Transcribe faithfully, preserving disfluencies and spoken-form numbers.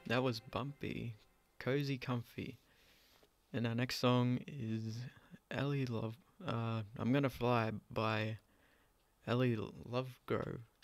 That was Bumpy, Cozy Comfy. And our next song is Ellie Love. Uh, I'm Gonna Fly by Ellie Lovegrove.